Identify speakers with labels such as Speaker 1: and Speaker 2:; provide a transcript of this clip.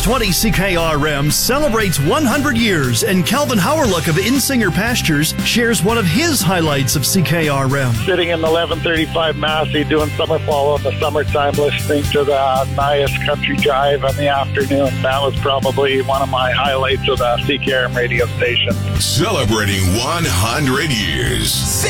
Speaker 1: 620 CKRM celebrates 100 years, and Calvin Howerlook of Insinger Pastures shares one of his highlights of CKRM.
Speaker 2: Sitting in the 1135 Massey doing summer follow in the summertime, listening to the Nias Country Jive in the afternoon. That was probably one of my highlights of the CKRM radio station.
Speaker 3: Celebrating 100 years.